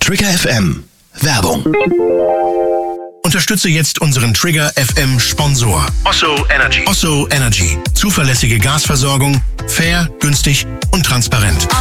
Trigger FM Werbung. Unterstütze jetzt unseren Trigger FM Sponsor Osso Energy. Osso Energy. Zuverlässige Gasversorgung, fair, günstig und transparent.